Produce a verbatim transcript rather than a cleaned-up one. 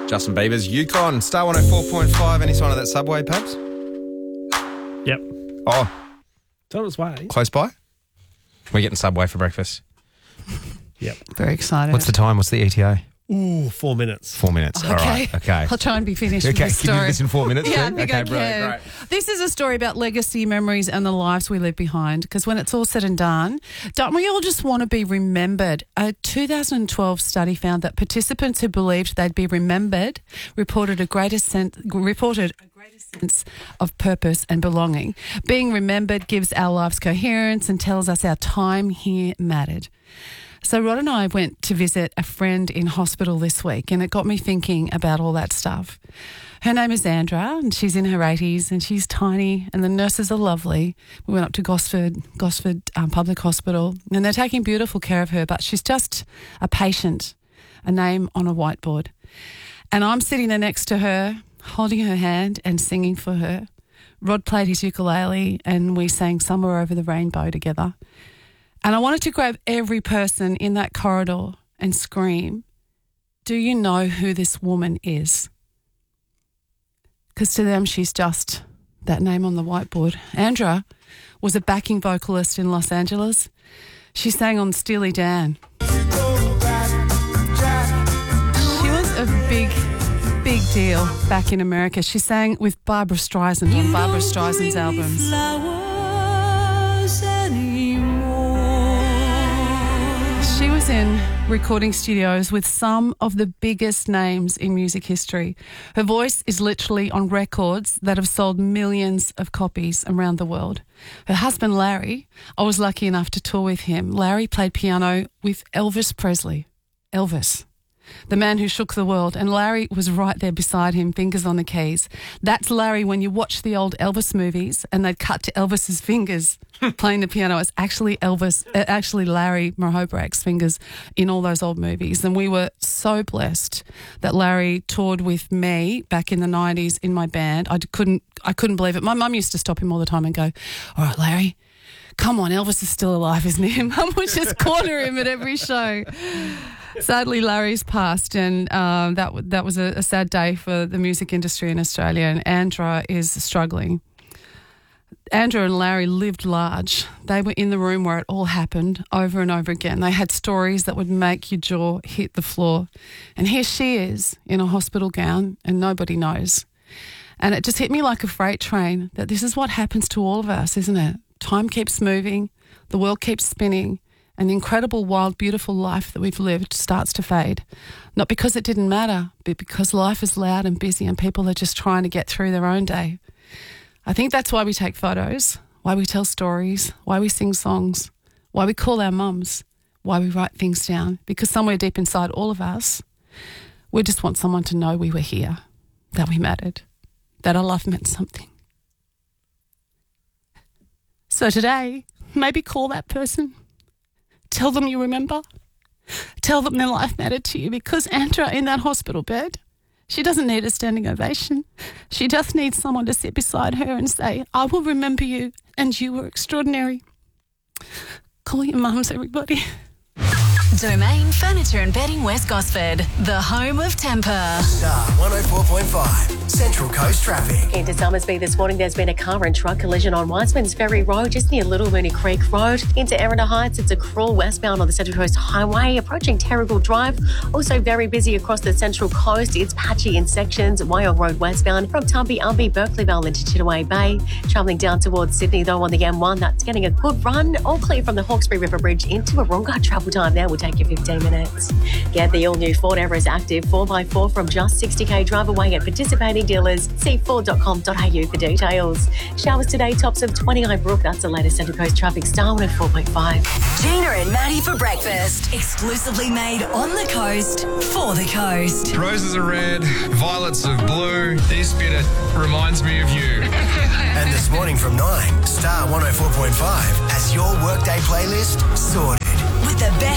Justin Bieber's Yukon. Star one oh four point five. Any sign of that subway, Pabs? Yep. Oh. It's on its way. Close by? We're getting Subway for breakfast. Yep. Very excited. What's the time? What's the E T A? Ooh, four minutes. Four minutes. Okay. All right. Okay. I'll try and be finished Okay, with this can you do story. this in four minutes? Yeah, I then? think okay, I brilliant, can. great. This is a story about legacy, memories and the lives we leave behind, because when it's all said and done, don't we all just want to be remembered? A two thousand twelve study found that participants who believed they'd be remembered reported a greater sense, reported a greater sense of purpose and belonging. Being remembered gives our lives coherence and tells us our time here mattered. So Rod and I went to visit a friend in hospital this week, and it got me thinking about all that stuff. Her name is Andra, and she's in her eighties, and she's tiny, and the nurses are lovely. We went up to Gosford, Gosford um, Public Hospital, and they're taking beautiful care of her, but she's just a patient, a name on a whiteboard. And I'm sitting there next to her, holding her hand and singing for her. Rod played his ukulele, and we sang Somewhere Over the Rainbow together. And I wanted to grab every person in that corridor and scream, do you know who this woman is? Because to them, she's just that name on the whiteboard. Andra was a backing vocalist in Los Angeles. She sang on Steely Dan. She was a big, big deal back in America. She sang with Barbra Streisand on Barbra Streisand's albums. She was in recording studios with some of the biggest names in music history. Her voice is literally on records that have sold millions of copies around the world. Her husband, Larry, I was lucky enough to tour with him. Larry played piano with Elvis Presley. Elvis, the man who shook the world. And Larry was right there beside him, fingers on the keys. That's Larry when you watch the old Elvis movies and they'd cut to Elvis's fingers playing the piano. It's actually Elvis, uh, actually Larry Mahobrak's fingers in all those old movies. And we were so blessed that Larry toured with me back in the nineties in my band. I couldn't, I couldn't believe it. My mum used to stop him all the time and go, all right, Larry, come on, Elvis is still alive, isn't he? Mum would just corner him at every show. Sadly, Larry's passed, and um, that that was a, a sad day for the music industry in Australia, and Andra is struggling. Andra and Larry lived large. They were in the room where it all happened over and over again. They had stories that would make your jaw hit the floor. And here she is in a hospital gown, and nobody knows. And it just hit me like a freight train that this is what happens to all of us, isn't it? Time keeps moving, the world keeps spinning, and the incredible, wild, beautiful life that we've lived starts to fade. Not because it didn't matter, but because life is loud and busy and people are just trying to get through their own day. I think that's why we take photos, why we tell stories, why we sing songs, why we call our mums, why we write things down. Because somewhere deep inside all of us, we just want someone to know we were here, that we mattered, that our life meant something. So today, maybe call that person. Tell them you remember. Tell them their life mattered to you, because Andra in that hospital bed, she doesn't need a standing ovation. She just needs someone to sit beside her and say, I will remember you and you were extraordinary. Call your mums, everybody. Domain Furniture and Bedding West Gosford, the home of Temper. Star one oh four point five, Central Coast Traffic. Into Summersby this morning, there's been a car and truck collision on Wiseman's Ferry Road, just near Little Mooney Creek Road. Into Erina Heights, it's a crawl westbound on the Central Coast Highway, approaching Terrigal Drive. Also very busy across the Central Coast. It's patchy in sections. Wyong Road westbound from Tumby Umby, Berkeleyville into Chittaway Bay. Travelling down towards Sydney, though, on the M one, that's getting a good run. All clear from the Hawkesbury River Bridge into Wahroonga. Travel time there will take you fifteen minutes. Get the all-new Ford Everest Active four by four from just sixty k drive away at participating dealers. See ford dot com dot a u for details. Showers today, tops of twenty-nine Brook. That's the latest Central Coast traffic. Star one oh four point five. Gina and Maddie for breakfast. Exclusively made on the coast for the coast. Roses are red, violets are blue. This bit reminds me of you. And this morning from nine, Star one oh four point five as your workday playlist sorted. With the best